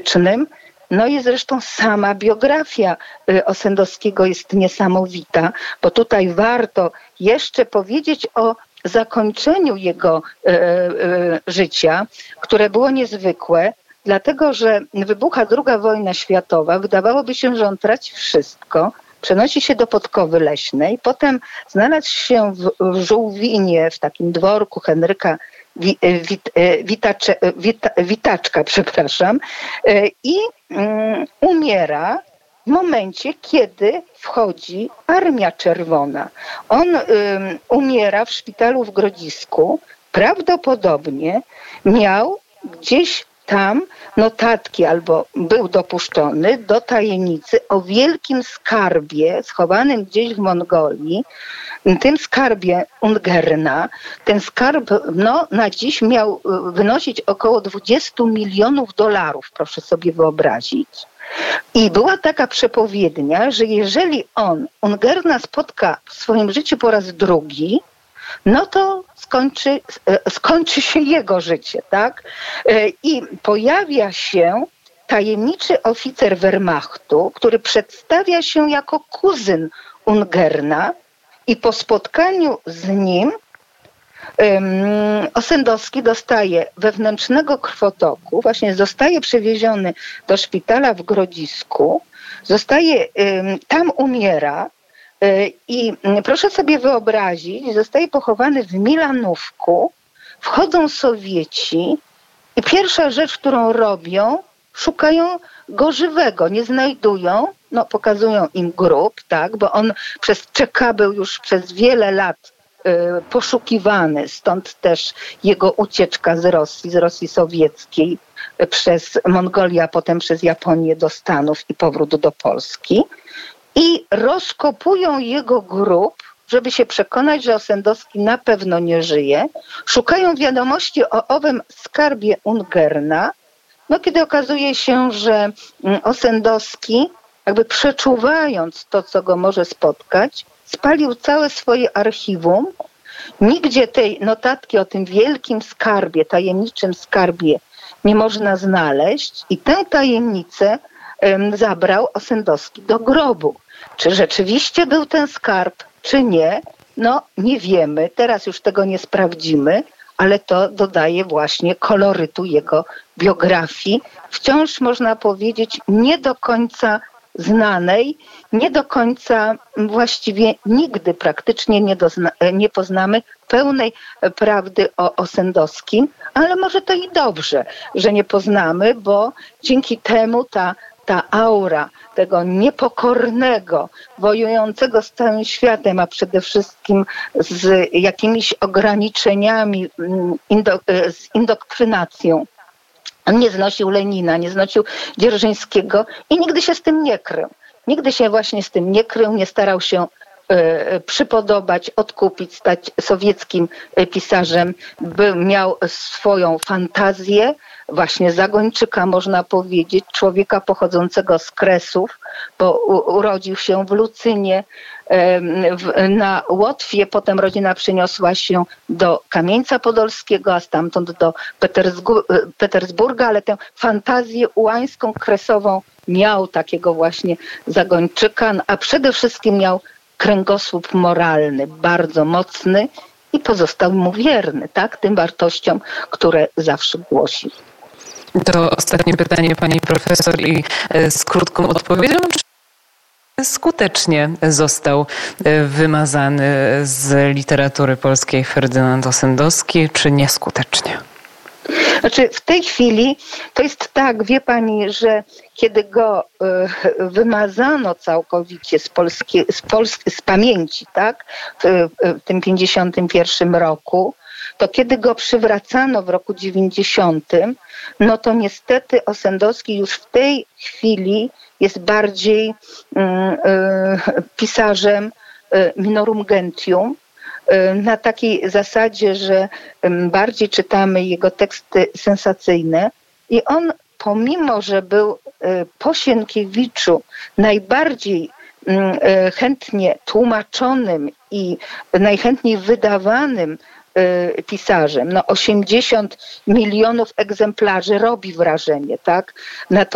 politycznym. No i zresztą sama biografia Ossendowskiego jest niesamowita, bo tutaj warto jeszcze powiedzieć o zakończeniu jego życia, które było niezwykłe, dlatego że wybucha II wojna światowa. Wydawałoby się, że on traci wszystko. Przenosi się do Podkowy Leśnej. Potem znalazł się w Żółwinie, w takim dworku Henryka Witaczka, i umiera w momencie, kiedy wchodzi Armia Czerwona. On umiera w szpitalu w Grodzisku. Prawdopodobnie miał gdzieś tam notatki albo był dopuszczony do tajemnicy o wielkim skarbie schowanym gdzieś w Mongolii, tym skarbie Ungerna. Ten skarb na dziś miał wynosić około $20 milionów, proszę sobie wyobrazić. I była taka przepowiednia, że jeżeli on Ungerna spotka w swoim życiu po raz drugi, no to skończy się jego życie, tak? I pojawia się tajemniczy oficer Wehrmachtu, który przedstawia się jako kuzyn Ungerna i po spotkaniu z nim Ossendowski dostaje wewnętrznego krwotoku, właśnie zostaje przewieziony do szpitala w Grodzisku, tam umiera. I proszę sobie wyobrazić, zostaje pochowany w Milanówku, wchodzą Sowieci i pierwsza rzecz, którą robią, szukają go żywego, nie znajdują, pokazują im grób, tak, bo on był już przez wiele lat poszukiwany, stąd też jego ucieczka z Rosji sowieckiej przez Mongolię, a potem przez Japonię do Stanów i powrót do Polski. I rozkopują jego grób, żeby się przekonać, że Ossendowski na pewno nie żyje. Szukają wiadomości o owym skarbie Ungerna. Kiedy okazuje się, że Ossendowski, jakby przeczuwając to, co go może spotkać, spalił całe swoje archiwum. Nigdzie tej notatki o tym wielkim skarbie, tajemniczym skarbie nie można znaleźć. I tę tajemnicę zabrał Ossendowski do grobu. Czy rzeczywiście był ten skarb, czy nie? Nie wiemy. Teraz już tego nie sprawdzimy, ale to dodaje właśnie kolorytu jego biografii. Wciąż można powiedzieć nie do końca znanej, nie do końca właściwie nigdy praktycznie nie poznamy pełnej prawdy o Ossendowskim, ale może to i dobrze, że nie poznamy, bo dzięki temu ta aura tego niepokornego, wojującego z całym światem, a przede wszystkim z jakimiś ograniczeniami, z indoktrynacją. On nie znosił Lenina, nie znosił Dzierżyńskiego i nigdy się z tym nie krył. Nigdy się właśnie z tym nie krył, nie starał się przypodobać, odkupić, stać sowieckim pisarzem. Miał swoją fantazję, właśnie zagończyka można powiedzieć, człowieka pochodzącego z Kresów, bo urodził się w Lucynie, na Łotwie, potem rodzina przeniosła się do Kamieńca Podolskiego, a stamtąd do Petersburga, ale tę fantazję ułańską, kresową miał, takiego właśnie zagończyka, a przede wszystkim miał kręgosłup moralny, bardzo mocny i pozostał mu wierny, tak, tym wartościom, które zawsze głosił. To ostatnie pytanie pani profesor i z krótką odpowiedzią. Czy skutecznie został wymazany z literatury polskiej Ferdynand Ossendowski, czy nieskutecznie? Znaczy w tej chwili to jest tak, wie pani, że kiedy go wymazano całkowicie z pamięci, tak, w tym 51 roku, to kiedy go przywracano w roku 90, to niestety Ossendowski już w tej chwili jest bardziej pisarzem minorum gentium, na takiej zasadzie, że bardziej czytamy jego teksty sensacyjne i on, pomimo że był po Sienkiewiczu najbardziej chętnie tłumaczonym i najchętniej wydawanym pisarzem, 80 milionów egzemplarzy robi wrażenie, tak?